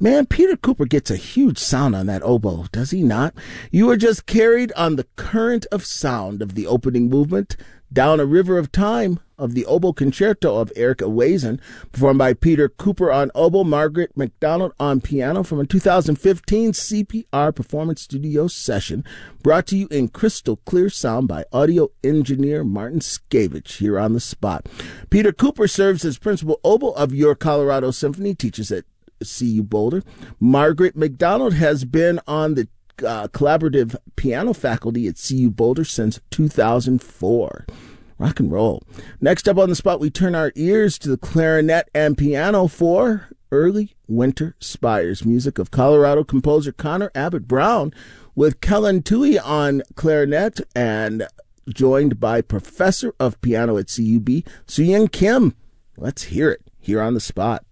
Man, Peter Cooper gets a huge sound on that oboe, does he not? You are just carried on the current of sound of the opening movement, Down a River of Time, of the Oboe Concerto of Eric Ewazen, performed by Peter Cooper on oboe, Margaret McDonald on piano, from a 2015 CPR Performance Studio session, brought to you in crystal clear sound by audio engineer Martin Skavich, here on the spot. Peter Cooper serves as principal oboe of Your Colorado Symphony, teaches at CU Boulder. Margaret McDonald has been on the collaborative piano faculty at CU Boulder since 2004. Rock and roll. Next up on the spot, we turn our ears to the clarinet and piano for Early Winter Spires, music of Colorado composer Connor Abbott Brown, with Kellen Tui on clarinet and joined by professor of piano at CUB, Suying Kim. Let's hear it here on the spot.